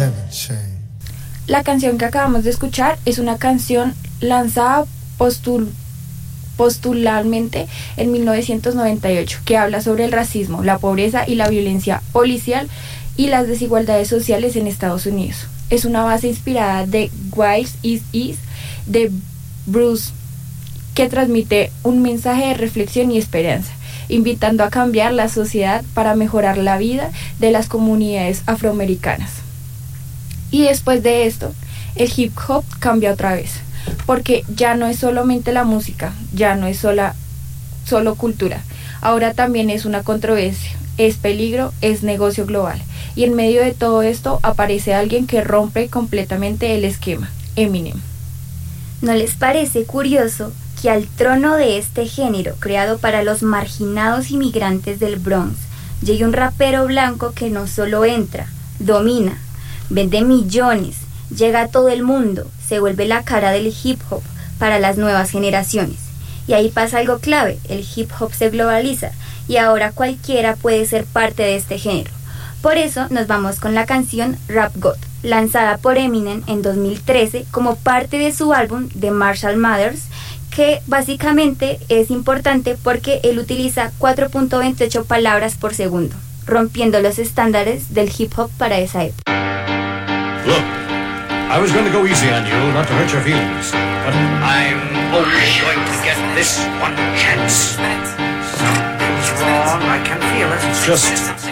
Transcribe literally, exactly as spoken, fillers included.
La canción que acabamos de escuchar es una canción lanzada postul postularmente en mil novecientos noventa y ocho, que habla sobre el racismo, la pobreza y la violencia policial y las desigualdades sociales en Estados Unidos. Es una base inspirada de Wild Is Is de Bruce, que transmite un mensaje de reflexión y esperanza, invitando a cambiar la sociedad para mejorar la vida de las comunidades afroamericanas. Y después de esto, el hip hop cambia otra vez, porque ya no es solamente la música, ya no es sola, solo cultura, ahora también es una controversia, es peligro, es negocio global. Y en medio de todo esto aparece alguien que rompe completamente el esquema, Eminem. ¿No les parece curioso que al trono de este género, creado para los marginados inmigrantes del Bronx, llegue un rapero blanco que no solo entra, domina, vende millones, llega a todo el mundo, se vuelve la cara del hip hop para las nuevas generaciones? Y ahí pasa algo clave, el hip hop se globaliza y ahora cualquiera puede ser parte de este género. Por eso nos vamos con la canción Rap God, lanzada por Eminem en dos mil trece como parte de su álbum The Marshall Mathers, que básicamente es importante porque él utiliza cuatro punto veintiocho palabras por segundo, rompiendo los estándares del hip hop para esa época. Look, I was going to go easy on you, not to hurt your feelings, but I'm only going to get this one chance. Something's wrong, I can feel it. It's just